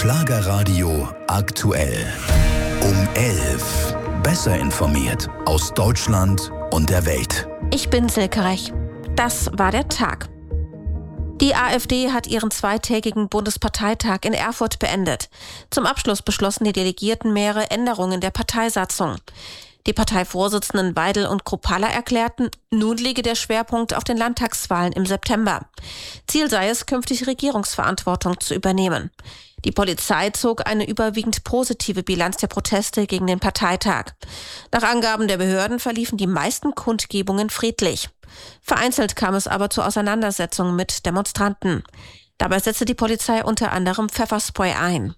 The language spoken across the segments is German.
Schlagerradio aktuell. Um 11. Besser informiert aus Deutschland und der Welt. Ich bin Silke Rech. Das war der Tag. Die AfD hat ihren zweitägigen Bundesparteitag in Erfurt beendet. Zum Abschluss beschlossen die Delegierten mehrere Änderungen der Parteisatzung. Die Parteivorsitzenden Weidel und Kruppalla erklärten, nun liege der Schwerpunkt auf den Landtagswahlen im September. Ziel sei es, künftig Regierungsverantwortung zu übernehmen. Die Polizei zog eine überwiegend positive Bilanz der Proteste gegen den Parteitag. Nach Angaben der Behörden verliefen die meisten Kundgebungen friedlich. Vereinzelt kam es aber zu Auseinandersetzungen mit Demonstranten. Dabei setzte die Polizei unter anderem Pfefferspray ein.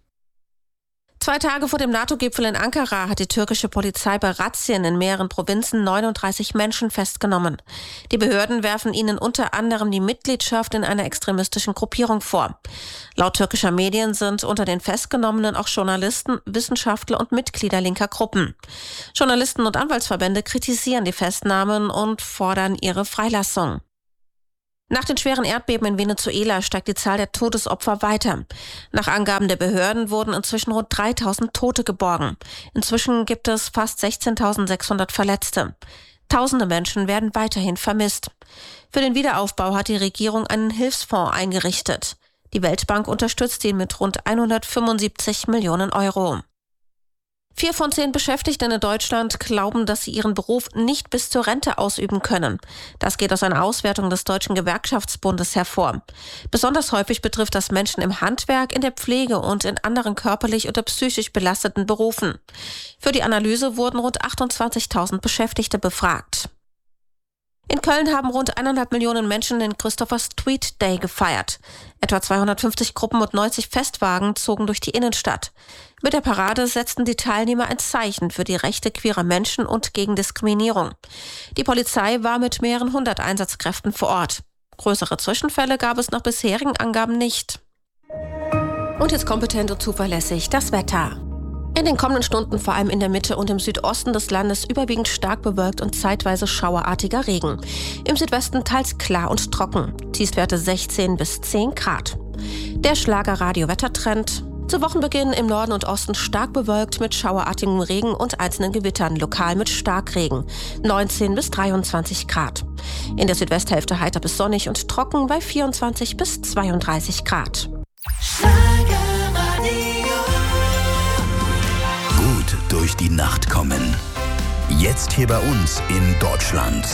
2 Tage vor dem NATO-Gipfel in Ankara hat die türkische Polizei bei Razzien in mehreren Provinzen 39 Menschen festgenommen. Die Behörden werfen ihnen unter anderem die Mitgliedschaft in einer extremistischen Gruppierung vor. Laut türkischer Medien sind unter den Festgenommenen auch Journalisten, Wissenschaftler und Mitglieder linker Gruppen. Journalisten und Anwaltsverbände kritisieren die Festnahmen und fordern ihre Freilassung. Nach den schweren Erdbeben in Venezuela steigt die Zahl der Todesopfer weiter. Nach Angaben der Behörden wurden inzwischen rund 3000 Tote geborgen. Inzwischen gibt es fast 16.600 Verletzte. Tausende Menschen werden weiterhin vermisst. Für den Wiederaufbau hat die Regierung einen Hilfsfonds eingerichtet. Die Weltbank unterstützt ihn mit rund 175 Millionen Euro. 4 von 10 Beschäftigten in Deutschland glauben, dass sie ihren Beruf nicht bis zur Rente ausüben können. Das geht aus einer Auswertung des Deutschen Gewerkschaftsbundes hervor. Besonders häufig betrifft das Menschen im Handwerk, in der Pflege und in anderen körperlich oder psychisch belasteten Berufen. Für die Analyse wurden rund 28.000 Beschäftigte befragt. In Köln haben rund 1,5 Millionen Menschen den Christopher Street Day gefeiert. Etwa 250 Gruppen und 90 Festwagen zogen durch die Innenstadt. Mit der Parade setzten die Teilnehmer ein Zeichen für die Rechte queerer Menschen und gegen Diskriminierung. Die Polizei war mit mehreren 100 Einsatzkräften vor Ort. Größere Zwischenfälle gab es nach bisherigen Angaben nicht. Und jetzt kompetent und zuverlässig das Wetter. In den kommenden Stunden vor allem in der Mitte und im Südosten des Landes überwiegend stark bewölkt und zeitweise schauerartiger Regen. Im Südwesten teils klar und trocken. Tiefstwerte 16 bis 10 Grad. Der Schlagerradio-Wettertrend. Zu Wochenbeginn im Norden und Osten stark bewölkt mit schauerartigem Regen und einzelnen Gewittern, lokal mit Starkregen. 19 bis 23 Grad. In der Südwesthälfte heiter bis sonnig und trocken bei 24 bis 32 Grad. Durch die Nacht kommen. Jetzt hier bei uns in Deutschland.